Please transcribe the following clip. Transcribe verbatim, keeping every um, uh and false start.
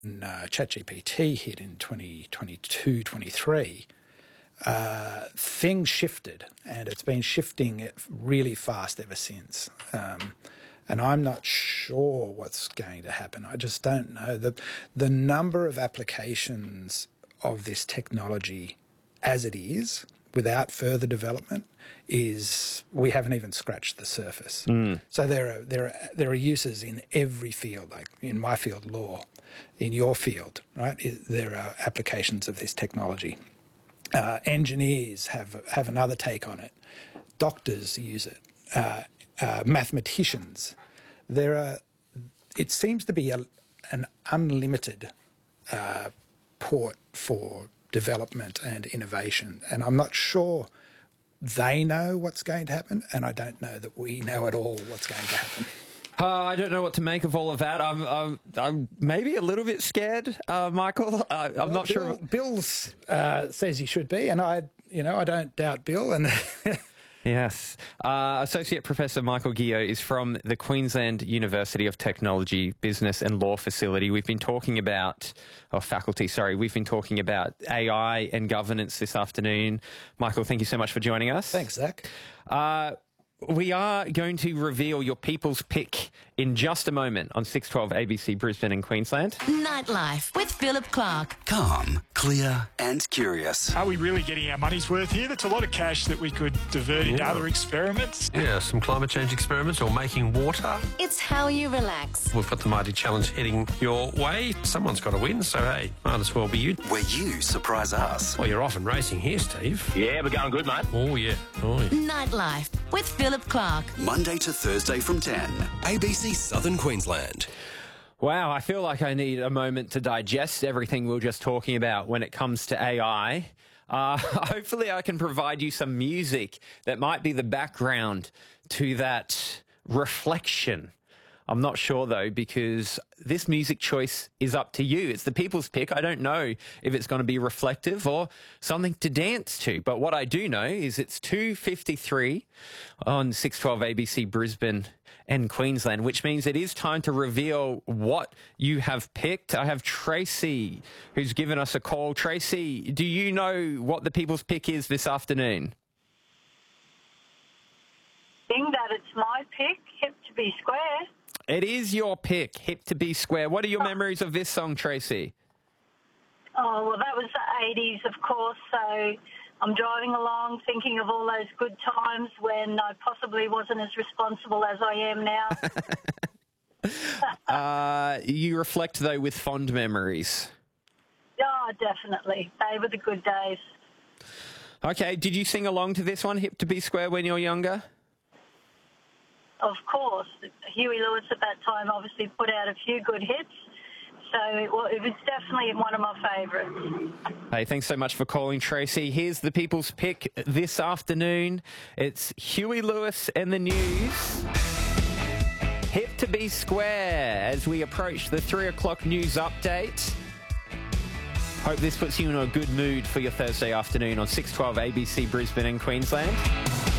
uh, ChatGPT hit in twenty twenty-two, twenty-three, uh, things shifted, and it's been shifting it really fast ever since. Um, and I'm not sure what's going to happen. I just don't know. The, the number of applications of this technology as it is, without further development, is we haven't even scratched the surface. Mm. So there are there are there are uses in every field, like in my field, law, in your field, right? There are applications of this technology. Uh, engineers have have another take on it. Doctors use it. Uh, uh, mathematicians. There are. It seems to be a, an unlimited uh, port for development and innovation, and I'm not sure they know what's going to happen, and I don't know that we know at all what's going to happen. Uh, I don't know what to make of all of that. I'm, I'm, I'm maybe a little bit scared, uh, Michael. Uh, I'm well, not Bill, sure. Bill uh, says you should be, and I, you know, I don't doubt Bill. And yes, uh, Associate Professor Michael Guyot is from the Queensland University of Technology Business and Law Facility. We've been talking about, or faculty, sorry, we've been talking about A I and governance this afternoon. Michael, thank you so much for joining us. Thanks, Zach. Uh, we are going to reveal your people's pick in just a moment on six twelve A B C Brisbane and Queensland. Nightlife with Philip Clark. Calm, clear and curious. Are we really getting our money's worth here? That's a lot of cash that we could divert into other experiments. Yeah, some climate change experiments or making water. It's how you relax. We've got the mighty challenge heading your way. Someone's got to win, so hey, might as well be you. Where you surprise us. Well, you're off and racing here, Steve. Yeah, we're going good, mate. Oh, yeah. Oh, yeah. Nightlife with Philip Clark. Monday to Thursday from ten. A B C Southern Queensland. Wow, I feel like I need a moment to digest everything we were just talking about when it comes to A I. Uh, hopefully I can provide you some music that might be the background to that reflection. I'm not sure, though, because this music choice is up to you. It's the people's pick. I don't know if it's going to be reflective or something to dance to. But what I do know is it's two fifty-three on six twelve A B C Brisbane and Queensland, which means it is time to reveal what you have picked. I have Tracy, who's given us a call. Tracy, do you know what the people's pick is this afternoon? Being that it's my pick, Hip to Be Square. It is your pick, Hip to Be Square. What are your memories of this song, Tracy? Oh, well, that was the eighties, of course, so I'm driving along thinking of all those good times when I possibly wasn't as responsible as I am now. uh, you reflect, though, with fond memories. Oh, definitely. They were the good days. Okay, did you sing along to this one, Hip to Be Square, when you were younger? Of course. Huey Lewis at that time obviously put out a few good hits, so it was, it was definitely one of my favourites. Hey, thanks so much for calling, Tracy. Here's the people's pick this afternoon. It's Huey Lewis and the News. Hip to Be Square as we approach the three o'clock news update. Hope this puts you in a good mood for your Thursday afternoon on six twelve A B C Brisbane and Queensland.